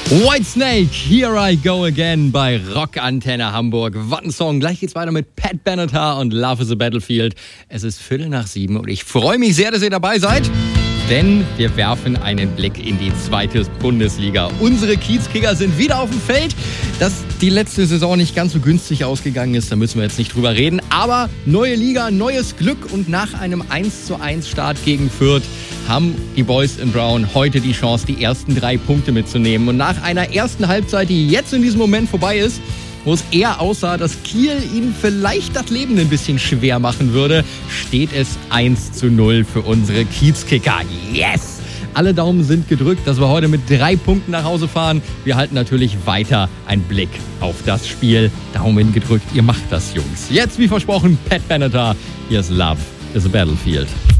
Whitesnake, Here I Go Again bei Rockantenne Hamburg. Was ein Song. Gleich geht's weiter mit Pat Benatar und Love is a Battlefield. Es ist 6:15 und ich freue mich sehr, dass ihr dabei seid. Denn wir werfen einen Blick in die 2. Bundesliga. Unsere Kiezkicker sind wieder auf dem Feld. Dass die letzte Saison nicht ganz so günstig ausgegangen ist, da müssen wir jetzt nicht drüber reden. Aber neue Liga, neues Glück und nach einem 1:1 Start gegen Fürth haben die Boys in Brown heute die Chance, die ersten 3 Punkte mitzunehmen. Und nach einer ersten Halbzeit, die jetzt in diesem Moment vorbei ist, wo es eher aussah, dass Kiel ihnen vielleicht das Leben ein bisschen schwer machen würde, steht es 1:0 für unsere Kiezkicker. Yes! Alle Daumen sind gedrückt, dass wir heute mit 3 Punkten nach Hause fahren. Wir halten natürlich weiter einen Blick auf das Spiel. Daumen gedrückt, ihr macht das, Jungs. Jetzt, wie versprochen, Pat Benatar. Hier ist Love is a Battlefield.